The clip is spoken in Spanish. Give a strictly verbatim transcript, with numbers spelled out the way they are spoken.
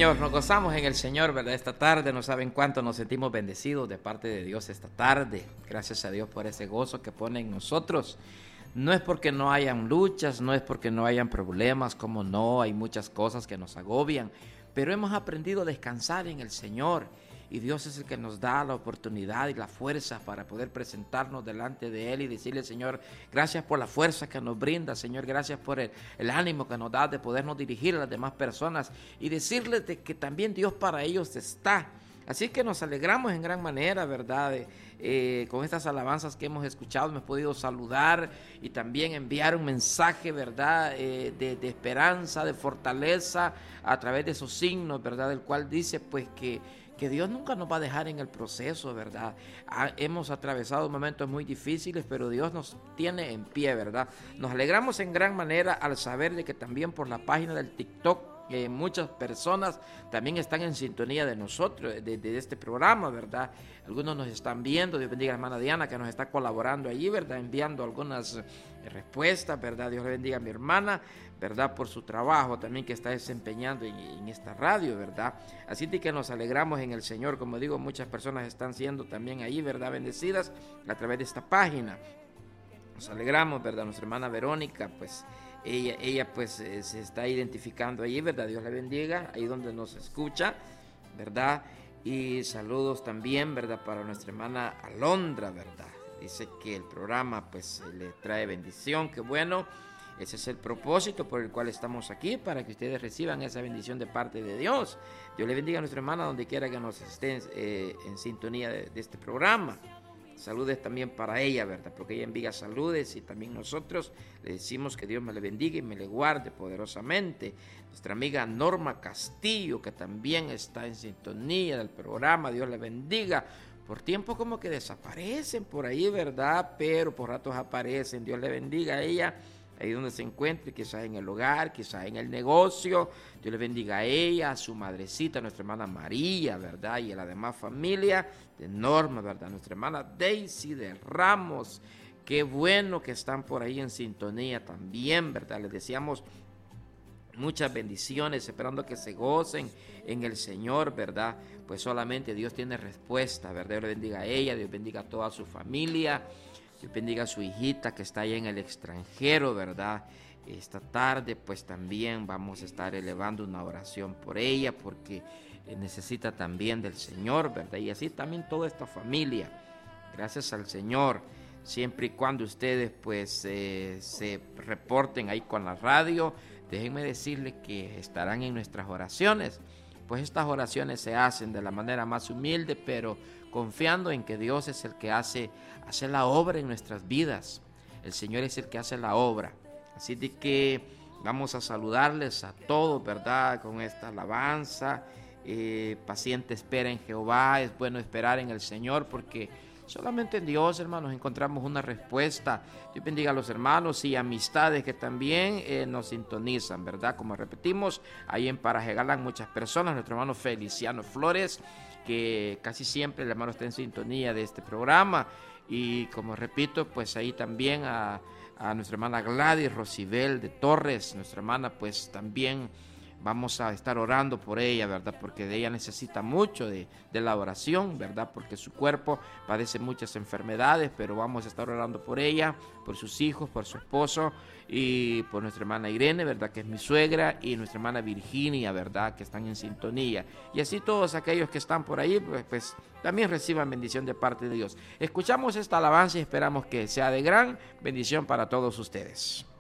Señor, nos gozamos en el Señor, ¿verdad? Esta tarde, no saben cuánto nos sentimos bendecidos de parte de Dios esta tarde. Gracias a Dios por ese gozo que pone en nosotros. No es porque no hayan luchas, no es porque no hayan problemas, como no, hay muchas cosas que nos agobian, pero hemos aprendido a descansar en el Señor. Y Dios es el que nos da la oportunidad y la fuerza para poder presentarnos delante de Él y decirle, Señor, gracias por la fuerza que nos brinda, Señor, gracias por el, el ánimo que nos da de podernos dirigir a las demás personas y decirles de que también Dios para ellos está. Así que nos alegramos en gran manera, ¿verdad? Eh, con estas alabanzas que hemos escuchado, me he podido saludar y también enviar un mensaje, ¿verdad? Eh, de, de esperanza, de fortaleza a través de esos signos, ¿verdad? El cual dice, pues, que que Dios nunca nos va a dejar en el proceso, ¿verdad? Ah, hemos atravesado momentos muy difíciles, pero Dios nos tiene en pie, ¿verdad? Nos alegramos en gran manera al saber de que también por la página del TikTok eh, muchas personas también están en sintonía de nosotros, de, de este programa, ¿verdad? Algunos nos están viendo, Dios bendiga a la hermana Diana que nos está colaborando allí, ¿verdad? Enviando algunas eh, respuestas, ¿verdad? Dios le bendiga a mi hermana, ¿verdad? Por su trabajo también que está desempeñando en, en esta radio, ¿verdad? Así de que nos alegramos en el Señor, como digo, muchas personas están siendo también ahí, ¿verdad? Bendecidas a través de esta página. Nos alegramos, ¿verdad? Nuestra hermana Verónica, pues ella, ella pues eh, se está identificando ahí, ¿verdad? Dios la bendiga, ahí donde nos escucha, ¿verdad? Y saludos también, ¿verdad? Para nuestra hermana Alondra, ¿verdad? Dice que el programa pues le trae bendición, qué bueno. Ese es el propósito por el cual estamos aquí, para que ustedes reciban esa bendición de parte de Dios. Dios le bendiga a nuestra hermana donde quiera que nos estén eh, en sintonía de, de este programa. Saludes también para ella, ¿verdad? Porque ella envía saludes y también nosotros le decimos que Dios me le bendiga y me le guarde poderosamente. Nuestra amiga Norma Castillo, que también está en sintonía del programa, Dios le bendiga. Por tiempo como que desaparecen por ahí, ¿verdad? Pero por ratos aparecen. Dios le bendiga a ella, ahí donde se encuentre, quizás en el hogar, quizás en el negocio. Dios le bendiga a ella, a su madrecita, a nuestra hermana María, ¿verdad? Y a la demás familia de Norma, ¿verdad? Nuestra hermana Daisy de Ramos. Qué bueno que están por ahí en sintonía también, ¿verdad? Les deseamos muchas bendiciones, esperando que se gocen en el Señor, ¿verdad? Pues solamente Dios tiene respuesta, ¿verdad? Dios le bendiga a ella, Dios bendiga a toda su familia. Dios bendiga a su hijita que está allá en el extranjero, ¿verdad? Esta tarde pues también vamos a estar elevando una oración por ella, porque necesita también del Señor, ¿verdad? Y así también toda esta familia. Gracias al Señor, siempre y cuando ustedes pues eh, se reporten ahí con la radio, déjenme decirles que estarán en nuestras oraciones. Pues estas oraciones se hacen de la manera más humilde, pero confiando en que Dios es el que hace, hace la obra en nuestras vidas. El Señor es el que hace la obra. Así de que vamos a saludarles a todos, ¿verdad? Con esta alabanza. Eh, paciente espera en Jehová. Es bueno esperar en el Señor, porque solamente en Dios, hermanos, encontramos una respuesta. Dios bendiga a los hermanos y amistades que también eh, nos sintonizan, ¿verdad? Como repetimos, ahí en Paraje Galán muchas personas. Nuestro hermano Feliciano Flores, que casi siempre el hermano está en sintonía de este programa. Y como repito, pues ahí también a, a nuestra hermana Gladys Rosibel de Torres, nuestra hermana, pues también vamos a estar orando por ella, ¿verdad? Porque de ella necesita mucho de, de la oración, ¿verdad? Porque su cuerpo padece muchas enfermedades, pero vamos a estar orando por ella, por sus hijos, por su esposo y por nuestra hermana Irene, ¿verdad? Que es mi suegra, y nuestra hermana Virginia, ¿verdad? Que están en sintonía. Y así todos aquellos que están por ahí, pues, pues también reciban bendición de parte de Dios. Escuchamos esta alabanza y esperamos que sea de gran bendición para todos ustedes.